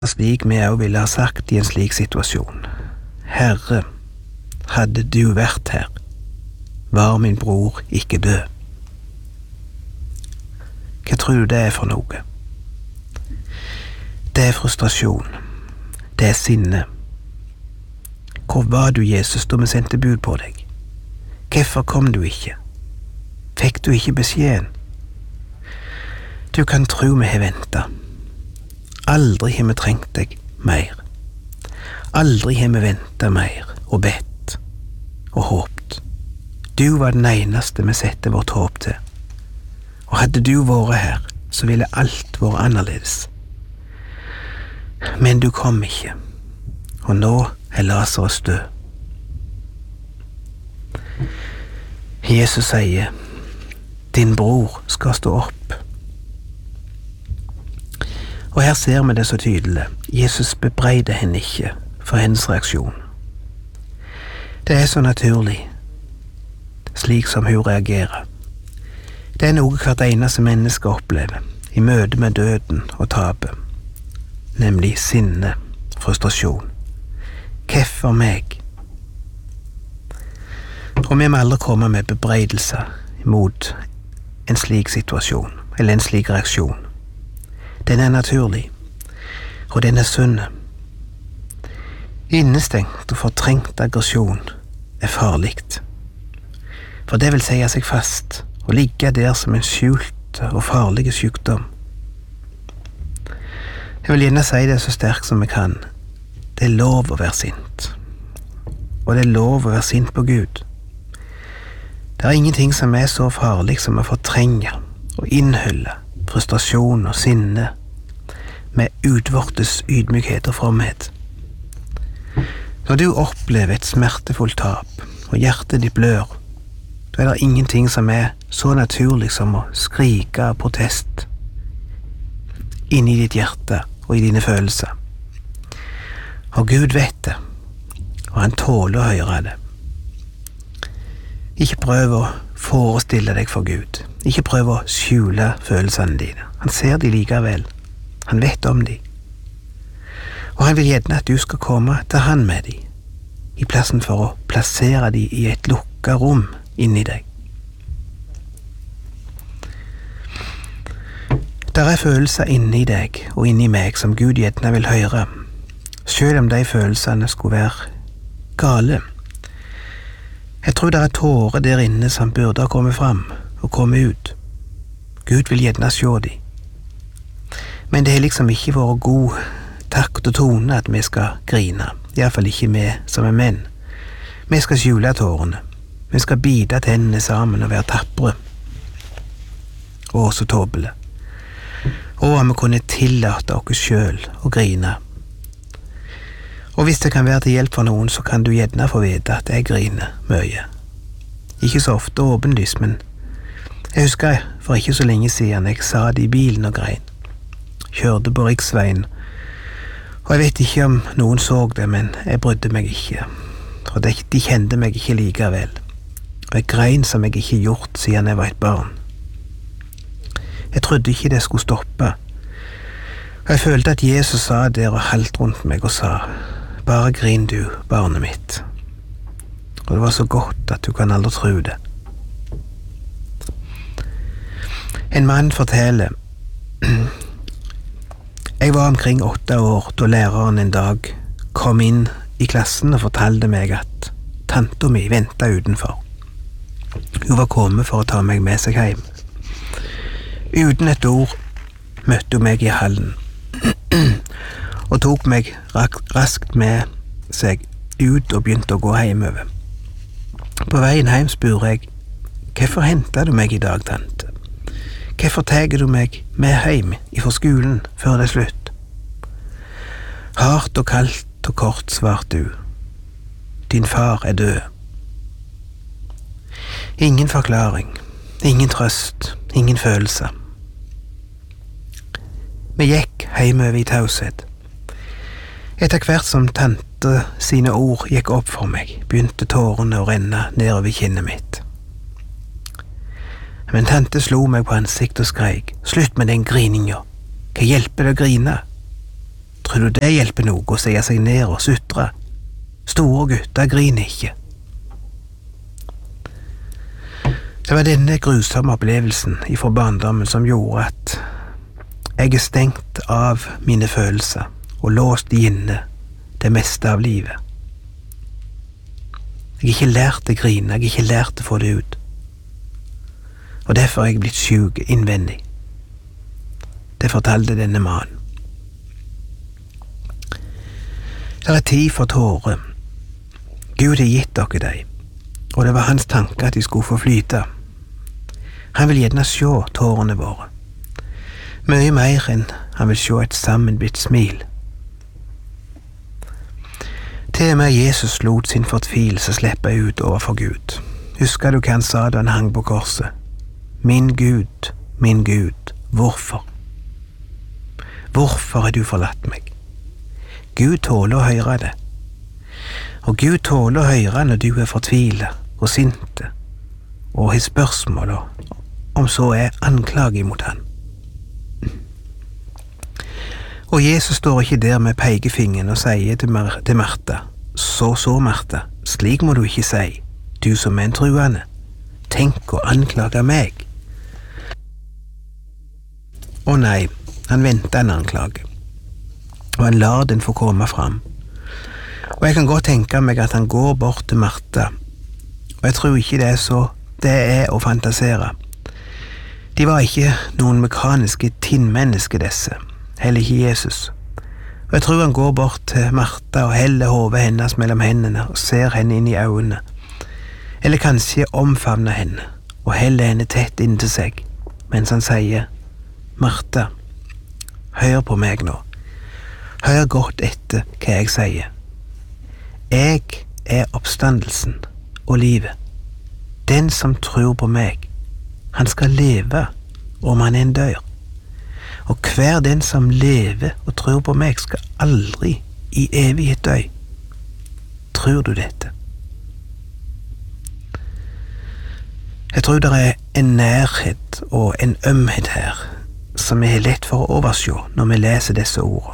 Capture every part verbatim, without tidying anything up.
slik vi også ville ha sagt i en slik situasjon. Herre, hadde du vært her, var min bror ikke død. Hva tror du det er for noe? Det er frustrasjon. Det er sinne. Hvor var du, Jesus, da vi sendte bud på deg? Hvorfor kom du ikke? Fikk du ikke beskjeden? Du kan tro vi har ventet. Aldri har vi trengt deg mer. Aldri har vi ventet mer og bedt og håpt. Du var den eneste vi sette vårt håp til. Og hadde du vært her, så ville alt vært annerledes. Men du kom ikke, og nå er Lazarus død. Jesus sier, din bror skal stå opp. Og her ser vi det så tydelig. Jesus bebreider henne ikke for hennes reaksjon. Det er så naturlig, slik som hun reagerer. Det er noe hvert eneste menneske opplever i møte med døden og tapet, nemlig sinne, frustrasjon. Hvorfor meg? Og vi må aldri komme med bebreidelser mot en slik situasjon, eller en slik reaksjon. Den er naturlig, og den er sunn. Innestengt og fortrengt aggresjon er farligt, for det vil sie seg fast og ligge der som en skjult og farlig sykdom. Jeg vil gjerne si det så sterkt som jeg kan. Det er lov å være sint, og det er lov å være sint på Gud. Det er ingenting som er så farlig som å fortrenge og innhylle frustrasjon og sinne med utvortes ydmykhet og fromhet. Når du opplever et smertefullt tap, og hjertet ditt blør, da er det ingenting som er så naturlig som å skrike av protest inni ditt hjerte og i dine følelser. Og Gud vet det, og han tåler å høre det. Ikke prøv å forestille deg for Gud. Ikke prøv å skjule følelsene dine. Han ser de likevel. Han vet om de. Og han vil gjerne at du skal komme til han med de, i plassen for å plassere de i et lukket rom inni deg. Der er følelser inni deg og inni meg som Gud gjerne vil høre, selv om de følelsene skulle være gale. Jeg tror det er tårer der inne som burde ha kommet fram og kommet ut. Gud vil gjerne se de. Men det er liksom ikke vært god takt og tone at vi skal grine, i hvert fall ikke vi som er menn. Vi skal skjule tårene. Vi skal bite tennene sammen og være tappere. Å, så tåpelig. Og om vi kunne tillate oss selv å grine. Og hvis det kan være til hjelp for noen, så kan du gjerne få vite at jeg griner mye. Ikke så ofte åpenlyst, men jeg husker for ikke så lenge siden jeg sa det i bilen og grein. Kjørte på riksveien, og jeg vet ikke om noen så det, men jeg brydde meg ikke, for de, de kjente meg ikke likevel. Og jeg grein som jeg ikke gjort siden jeg var et barn. Jeg trodde ikke det skulle stoppe, og jeg følte at Jesus sa der og halvt rundt meg og sa, bare grin du, barnet mitt. Og det var så godt at du kan aldri tro det. En mann forteller, jeg var omkring åtte år da læreren en dag kom inn i klassen og fortalte meg at tanta mi ventet utenfor. Hun var kommet for å ta meg med seg hjem. Uten et ord møtte hun meg i hallen og tok meg raskt med seg ut og begynte å gå hjemover. På veien hjem spør jeg, hvorfor hentet du meg i dag, tante? Hvorfor teger du meg med hjem ifra skolen før det er slutt? Hardt og kaldt og kort svarte du. Din far er død. Ingen forklaring, ingen trøst, ingen følelse. Vi gikk hjemover i taushet. Etter hvert som tante sine ord gikk opp for meg, begynte tårene å renne nedover kinnet mitt. Men tante slo meg på ansikt og skrek, slutt med den grininga, hva hjelper det å grine? Tror du det hjelper noe å se seg ned og sutre? Store gutter griner ikke. Det var denne grusomme opplevelsen ifra barndommen som gjorde at jeg er stengt av mine følelser og låst inne det meste av livet. Jeg har ikke lært å grine, jeg har ikke lært å få det ut. Og derfor er jeg blitt syk innvendig. Det fortalte denne mannen. Det er tid for tårer. Gud har gitt dere dem, og det var hans tanke at de skulle få flyte. Han vil gjerne se tårene våre. Mye mer enn han vil se et sammenbitt smil. Til og med Jesus lot sin fortvilelse slippe ut overfor Gud. Husker du hva han sa da han hang på korset? Min Gud, min Gud, hvorfor? Hvorfor har du forlatt meg? Gud tåler å høre det. Og Gud tåler å høre når du er fortvilet og sinte, og har spørsmål, om så er anklage mot han. Og Jesus står ikke der med pekefingeren og sier til, Mar til Martha, så så Martha, slik må du ikke si, du som er en truende, tenk å anklage meg. Å nei, han venter en anklage, og han lar den få komme fram. Og jeg kan godt tenke meg at han går bort til Martha, og jeg tror ikke det er så det er å fantasere. De var ikke noen mekaniske tinnmennesker disse, heller ikke Jesus. Og jeg tror han går bort til Martha og heller hodet hennes mellom hendene og ser henne inn i øynene, eller kanskje omfavner henne og heller henne tett inntil seg, mens han sier, Martha, hør på meg nå, hør godt etter hva jeg sier. Jeg er oppstandelsen og livet. Den som tror på meg, han skal leve om han en dør. Og hver den som lever og tror på meg skal aldri i evighet dø. Tror du dette? Jeg tror det er en nærhet og en ømhet her som er lett for å overse når vi leser disse ordene.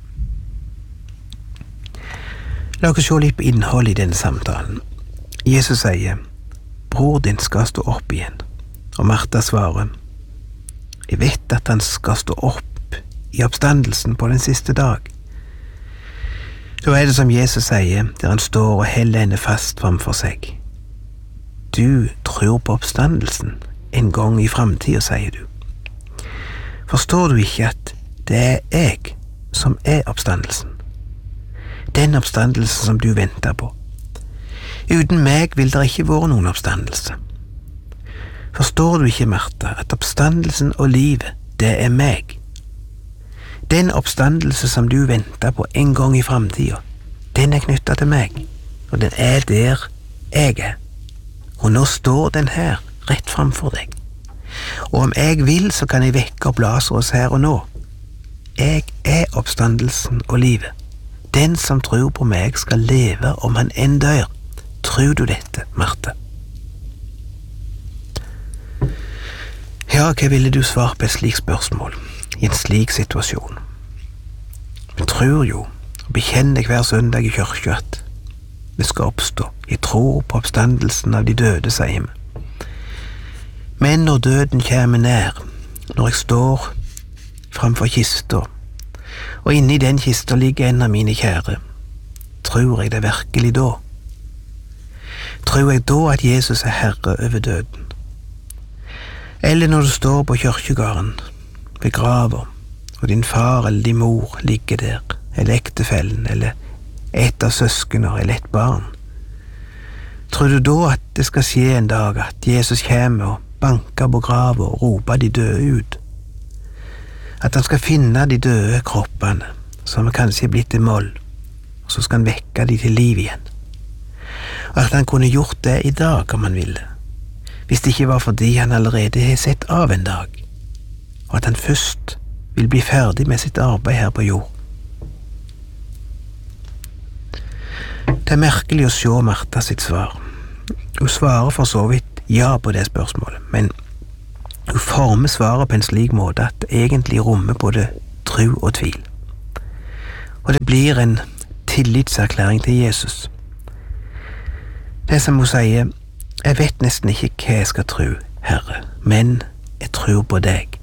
La oss se litt på innholdet i denne samtalen. Jesus sier, bror din skal stå opp igjen. Og Martha svarer, jeg vet at han skal stå opp i oppstandelsen på den siste dag. Da er det som Jesus sier, der han står og heller henne fast framfor seg. Du tror på oppstandelsen en gang i fremtiden, sier du. Forstår du ikke at det er jeg som er oppstandelsen? Den oppstandelsen som du venter på. Uten meg vil det ikke være noen oppstandelse. Forstår du ikke, Martha, at oppstandelsen og livet, det er meg? Den oppstandelse som du venter på en gang i fremtiden, den er knyttet til meg, og den er der jeg er. Og nå står den her, rett framfor deg. Og om jeg vil, så kan jeg vekke opp Lazarus her og nå. Jeg er oppstandelsen og livet. Den som tror på meg skal leve om han enn dør. Tror du dette, Martha? Ja, hva ville du svare på et slikt spørsmål i en slik situasjon? Vi tror jo og bekjenner hver søndag i kirka at vi skal oppstå. Jeg tror på oppstandelsen av de døde, sier vi. Men når døden kommer nær, når jeg står framfor kista, og inni den kista ligger en av mine kjære, tror jeg det virkelig da? Tror jeg da at Jesus er herre over døden? Eller når du står på kirkegården, ved grava, og din far eller din mor ligger der, eller ektefellen, eller et av søskene, eller et barn. Tror du da at det skal skje en dag at Jesus kommer og banker på grava og roper de døde ut? At han skal finne de døde kroppene, som kanskje er blitt til moll, og så skal han vekke de til liv igjen. Og at han kunne gjort det i dag, om han ville, hvis det ikke var fordi han allerede har sett av en dag, og at han først vil bli ferdig med sitt arbeid her på jord. Det er merkelig å se Martha sitt svar. Hun svarer for så vidt ja på det spørsmålet, men hun former svaret på en slik måte at det egentlig rommer både tro og tvil. og det blir en tillitserklæring til Jesus. Det er som hun sier, jeg vet nesten ikke hva jeg skal tro, Herre, men jeg tror på deg.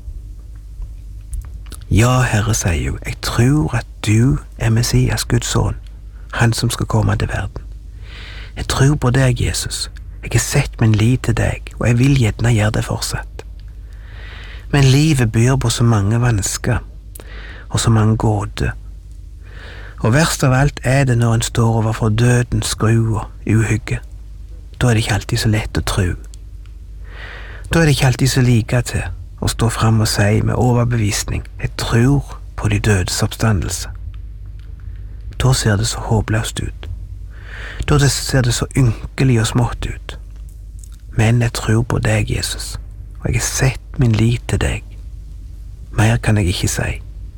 Ja, Herre, sier hun, jeg tror at du er Messias, Guds sønn, han som skal komme til verden. Jeg tror på deg, Jesus. Jeg har sett min lit til deg, og jeg vil gjerne gjøre det fortsatt. Men livet byr på så mange vansker, og så mange gåter. Og verst av alt er det når en står overfor dødens skru og uhygge. Da er det ikke alltid så lett å tro. Da er det ikke alltid så like til å stå fram og si med overbevisning, jeg tror på de dødes oppstandelse. Da ser det så håpløst ut. Da ser det så ynkelig og smått ut. Men jeg tror på deg, Jesus, og jeg har sett min lit til deg. Mer kan jeg ikke si.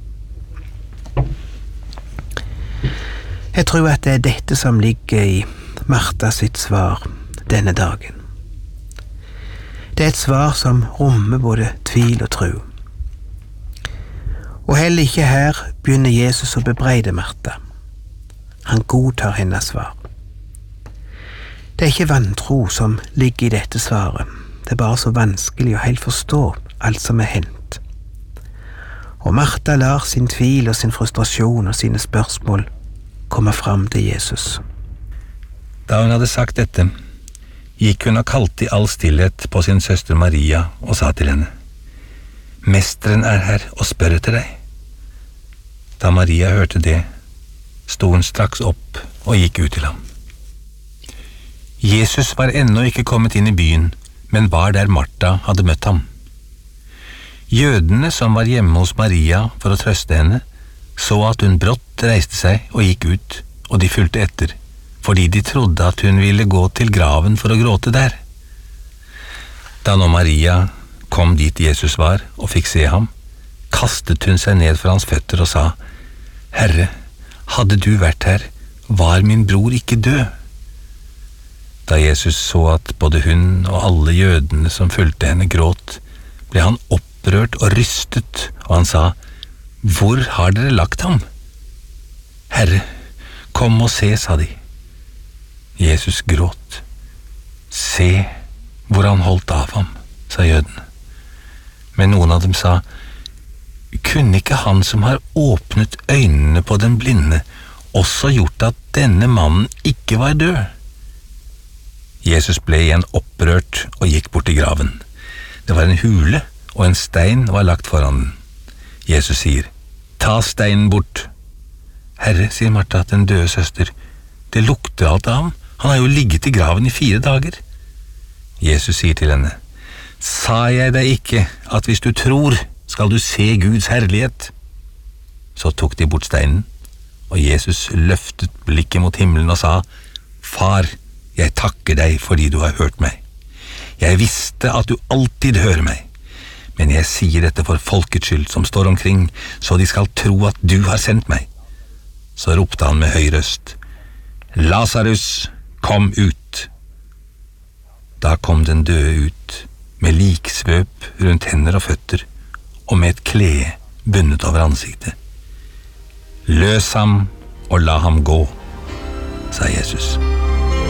Jeg tror at det er dette som ligger i Martha sitt svar denne dagen. Det er et svar som rommer både tvil og tro. Og heller ikke her begynner Jesus å bebreide Martha. Han godtar hennes svar. Det er ikke vantro som ligger i dette svaret. Det er bare så vanskelig å helt forstå alt som er hendt. Og Martha lar sin tvil og sin frustrasjon og sine spørsmål komme fram til Jesus. Da hun hadde sagt dette, gikk hun og kalte i all stillhet på sin søster Maria og sa til henne, «Mesteren er her og spør etter deg.» Da Maria hørte det, sto hun straks opp og gikk ut til ham. Jesus var ennå ikke kommet inn i byen, men var der Martha hadde møtt ham. Jødene som var hjemme hos Maria for å trøste henne, så at hun brått reiste seg og gikk ut, og de fulgte etter, fordi de trodde at hun ville gå til graven for å gråte der. Da nå Maria kom dit Jesus var og fikk se ham, kastet hun seg ned for hans føtter og sa, «Herre, hadde du vært her, var min bror ikke død.» Da Jesus så at både hun og alle jødene som fulgte henne gråt, ble han opprørt og rystet, og han sa, «Hvor har dere lagt ham?» «Herre, kom og se», sa de. Jesus gråt. «Se hvor han holdt av ham», sa jødene. Men noen av dem sa, «Kunne ikke han som har åpnet øynene på den blinde, også gjort at denne mannen ikke var død?» Jesus ble igjen opprørt og gikk bort til graven. Det var en hule, og en stein var lagt foran den. Jesus sier, «Ta steinen bort.» «Herre», sier Martha, den døde søster, «det lukter alt av ham. Han har jo ligget i graven i fire dager.» Jesus sier til henne, «Sa jeg deg ikke at hvis du tror, skal du se Guds herlighet?» Så tok de bort steinen, og Jesus løftet blikket mot himmelen og sa, «Far, jeg takker deg fordi du har hørt meg. Jeg visste at du alltid hører meg, men jeg sier dette for folkets skyld som står omkring, så de skal tro at du har sendt meg.» Så ropte han med høy røst, «Lazarus, kom ut!» Da kom den døde ut, med liksvøp rundt hender og føtter, og med et klede bundet over ansiktet. «Løs ham og la ham gå», sa Jesus.